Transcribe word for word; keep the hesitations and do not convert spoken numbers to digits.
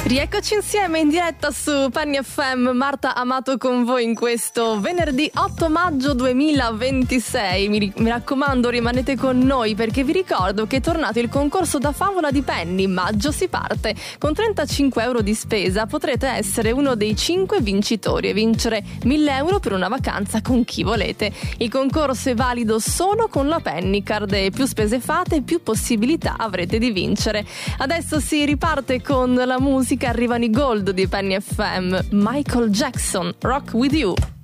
Rieccoci insieme in diretta su Penny F M, Marta Amato con voi in questo venerdì otto maggio duemilaventisei. Mi, mi raccomando, rimanete con noi perché vi ricordo che è tornato il concorso da favola di Penny. Maggio si parte. Con trentacinque euro di spesa potrete essere uno dei cinque vincitori e vincere mille euro per una vacanza con chi volete. Il concorso è valido solo con la Penny Card e più spese fate, più possibilità avrete di vincere. Adesso si riparte con la musica. Arrivano i Gold di Penny F M. Michael Jackson, Rock With You.